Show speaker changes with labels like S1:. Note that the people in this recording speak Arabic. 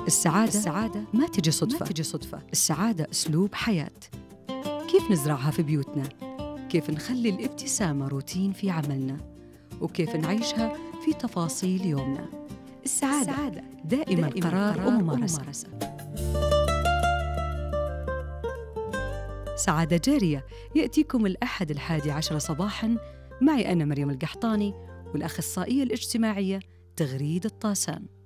S1: السعادة ما تجي صدفة. السعادة أسلوب حياة. كيف نزرعها في بيوتنا؟ كيف نخلي الابتسامة روتين في عملنا؟ وكيف نعيشها في تفاصيل يومنا؟ السعادة دائما قرار وممارسة. سعادة جارية يأتيكم الأحد 11 صباحاً معي أنا مريم القحطاني والأخصائية الاجتماعية تغريد الطاسان.